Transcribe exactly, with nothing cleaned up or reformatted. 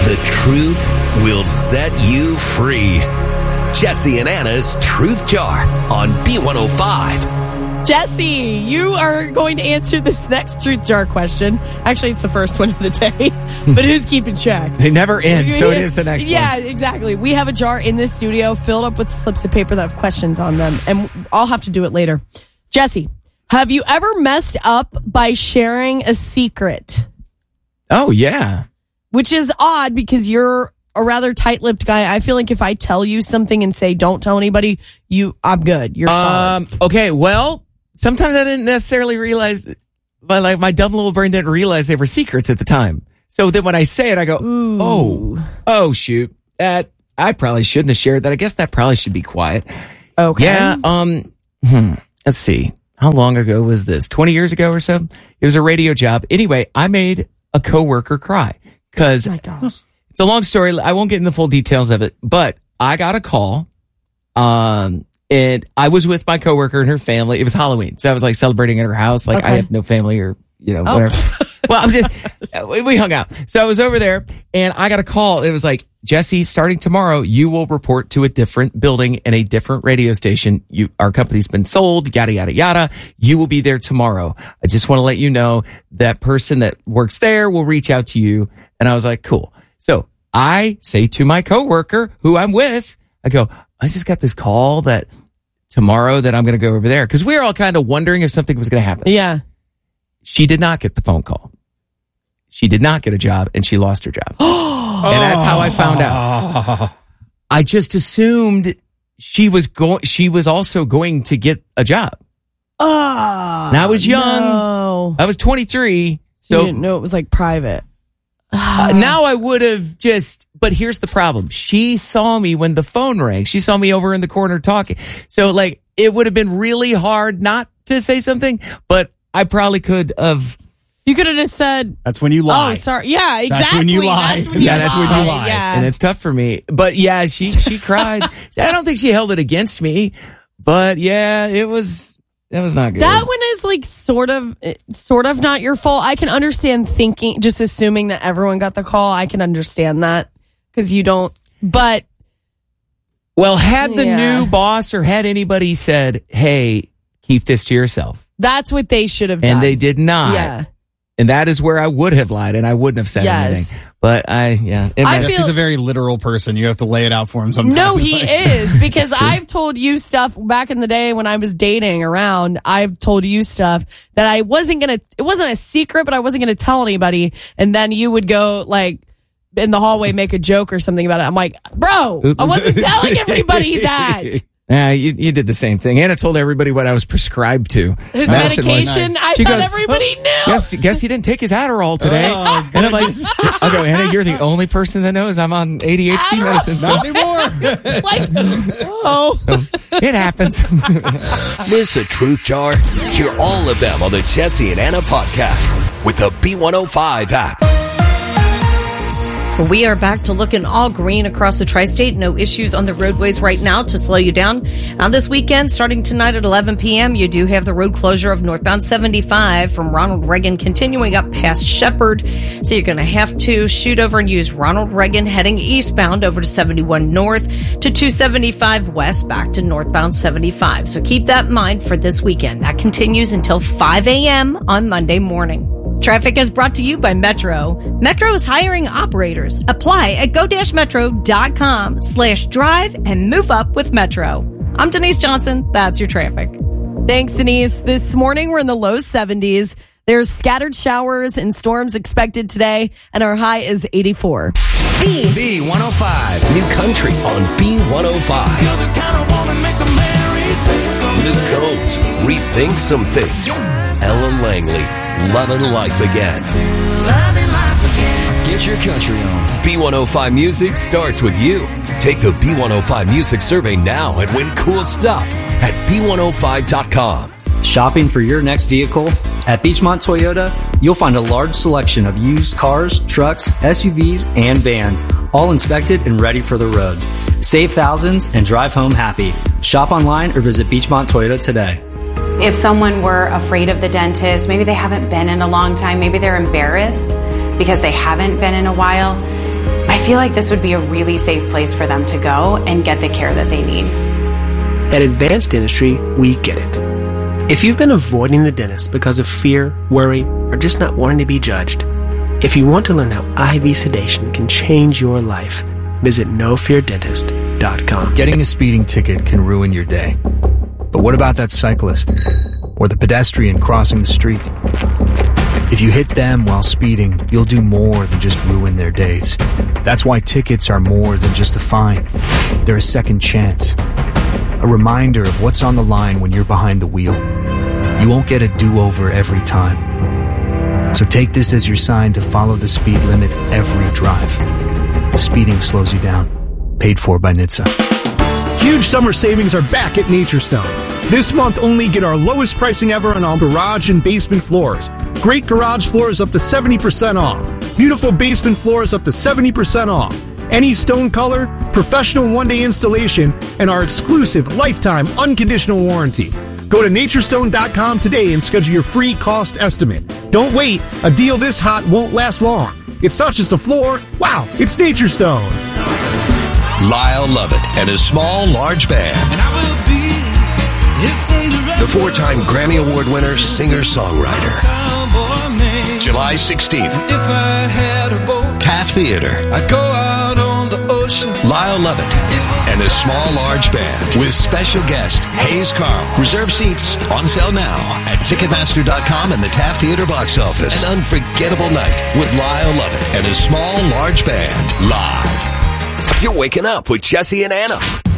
The truth will set you free. Jesse and Anna's Truth Jar on B one oh five. Jesse, you are going to answer this next Truth Jar question. Actually, it's the first one of the day, but who's keeping track? They never end, so it is the next yeah, one. Yeah, exactly. We have a jar in this studio filled up with slips of paper that have questions on them, and I'll have to do it later. Jesse, have you ever messed up by sharing a secret? Oh, yeah. Which is odd because you're a rather tight-lipped guy. I feel like if I tell you something and say, don't tell anybody, you, I'm good. You're solid. Um, okay, well, sometimes I didn't necessarily realize, but like my dumb little brain didn't realize they were secrets at the time. So then when I say it, I go, Ooh. oh, oh, shoot. That, I probably shouldn't have shared that. I guess that probably should be quiet. Okay. Yeah, um, hmm, let's see. How long ago was this? twenty years ago or so? It was a radio job. Anyway, I made a coworker cry because oh my gosh. It's a long story. I won't get into the full details of it, but I got a call. Um, and I was with my coworker and her family. It was Halloween. So I was like celebrating at her house. Like okay. I have no family or, you know, oh. whatever. Well, I'm just, we hung out. So I was over there and I got a call. It was like, Jesse, starting tomorrow, you will report to a different building and a different radio station. You, our company's been sold, yada, yada, yada. You will be there tomorrow. I just want to let you know that person that works there will reach out to you. And I was like, cool. So I say to my coworker who I'm with, I go, I just got this call that tomorrow that I'm going to go over there. Cause we were all kind of wondering if something was going to happen. Yeah. She did not get the phone call. She did not get a job and she lost her job. And that's how I found out. I just assumed she was going, she was also going to get a job. Oh, and I was young. No. I was twenty-three. So So you didn't know it was like private. uh, now I would have just, but here's the problem. She saw me when the phone rang. She saw me over in the corner talking. So like, it would have been really hard not to say something, but I probably could have. You could have just said, that's when you lie. Oh, sorry. Yeah, exactly. That's when you lie. That's when you yeah, that's lie. when you lie. Yeah. And it's tough for me. But yeah, she, she cried. I don't think she held it against me, but yeah, it was, that was not good. That one is like sort of, sort of not your fault. I can understand thinking, just assuming that everyone got the call. I can understand that because you don't, but. Well, had the yeah. new boss or had anybody said, hey, keep this to yourself. That's what they should have done. And they did not. Yeah. And that is where I would have lied and I wouldn't have said yes. anything. But I, yeah. It I yes, feel, he's a very literal person. You have to lay it out for him sometimes. No, he like, is because I've told you stuff back in the day when I was dating around. I've told you stuff that I wasn't going to, it wasn't a secret, but I wasn't going to tell anybody. And then you would go like in the hallway, make a joke or something about it. I'm like, bro, Oops. I wasn't telling everybody that. Yeah, you, you did the same thing. Anna told everybody what I was prescribed to. His Medicine medication, was. I She thought goes, everybody oh, knew. Guess, guess he didn't take his Adderall today. Oh, and I'm like, I go, Anna, you're the only person that knows I'm on A D H D Adderall. medicine. So, Not anymore. Like, oh. so it happens. Miss a truth jar? Hear all of them on the Jesse and Anna podcast with the B one oh five app. We are back to looking all green across the tri-state. No issues on the roadways right now to slow you down. Now this weekend, starting tonight at eleven p.m., you do have the road closure of northbound seventy-five from Ronald Reagan continuing up past Shepherd. So you're going to have to shoot over and use Ronald Reagan heading eastbound over to seventy-one north to two seventy-five west back to northbound seventy-five. So keep that in mind for this weekend. That continues until five a.m. on Monday morning. Traffic is brought to you by Metro. Metro is hiring operators. Apply at go-metro.com slash drive and move up with Metro. I'm Denise Johnson. That's your traffic. Thanks, Denise. This morning, we're in the low seventies. There's scattered showers and storms expected today, and our high is eighty-four. B. B one oh five. New country on B one oh five. Luke Combs. Rethink some things. Ellen Langley. Loving life again. Get your country on. B one oh five Music starts with you. Take the B one oh five Music survey now and win cool stuff at B one oh five dot com. Shopping for your next vehicle? At Beachmont Toyota, you'll find a large selection of used cars, trucks, S U Vs, and vans, all inspected and ready for the road. Save thousands and drive home happy. Shop online or visit Beachmont Toyota today. If someone were afraid of the dentist, maybe they haven't been in a long time, maybe they're embarrassed because they haven't been in a while, I I feel like this would be a really safe place for them to go and get the care that they need. At Advanced Dentistry, we get it. If you've been avoiding the dentist because of fear, worry, or just not wanting to be judged, if you want to learn how I V sedation can change your life, visit no fear dentist dot com. Getting a speeding ticket can ruin your day. But what about that cyclist or the pedestrian crossing the street? If you hit them while speeding, you'll do more than just ruin their days. That's why tickets are more than just a fine. They're a second chance. A reminder of what's on the line when you're behind the wheel. You won't get a do-over every time. So take this as your sign to follow the speed limit every drive. Speeding slows you down. Paid for by N H T S A. Huge summer savings are back at Nature Stone. This month only get our lowest pricing ever on all garage and basement floors. Great garage floors up to seventy percent off. Beautiful basement floors up to seventy percent off. Any stone color, professional one-day installation, and our exclusive lifetime unconditional warranty. Go to naturestone dot com today and schedule your free cost estimate. Don't wait. A deal this hot won't last long. It's not just a floor. Wow, it's Nature Stone. Lyle Lovett and his small, large band. The four-time Grammy Award winner, singer-songwriter. July sixteenth. Taft Theater. Lyle Lovett and his small, large band with special guest Hayes Carl. Reserve seats on sale now at Ticketmaster dot com and the Taft Theater box office. An unforgettable night with Lyle Lovett and his small, large band live. You're waking up with Jesse and Anna.